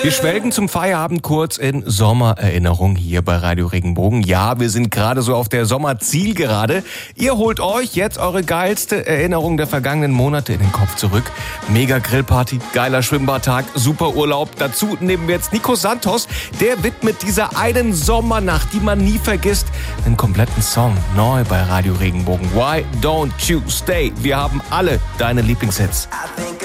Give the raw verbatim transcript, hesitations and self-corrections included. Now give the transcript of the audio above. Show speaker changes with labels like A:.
A: Wir schwelgen zum Feierabend kurz in Sommererinnerung hier bei Radio Regenbogen. Ja, wir sind gerade so auf der Sommerzielgerade. Ihr holt euch jetzt eure geilste Erinnerung der vergangenen Monate in den Kopf zurück. Mega Grillparty, geiler Schwimmbadtag, super Urlaub. Dazu nehmen wir jetzt Nico Santos. Der widmet dieser einen Sommernacht, die man nie vergisst, einen kompletten Song neu bei Radio Regenbogen. Why don't you stay? Wir haben alle deine Lieblingshits.